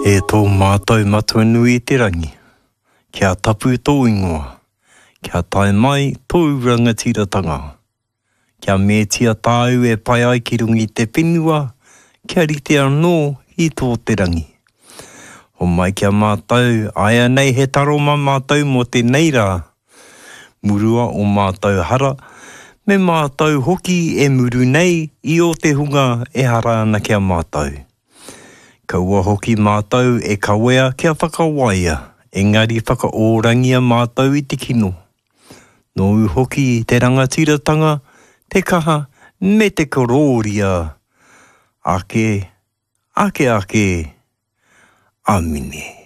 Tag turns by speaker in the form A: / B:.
A: E tō mātou matua nui te rangi, kia tapu tō ingoa, kia tae mai tō rangatiratanga, kia mētia tāu e pai ai ki rungi te whenua, kia rite anō i tō te rangi. O mai kia mātou, aia nei he taro ma mātou mo te neira, murua o mātou hara, me mātou hoki e muru nei i o te hunga e hara ana kia mātou. Kaua hoki mātou e kawea kia whakawaia, engari whakaorangia mātou i te kino. Nō hoki i te rangatiratanga, te kaha me te kororia. Ake, amine.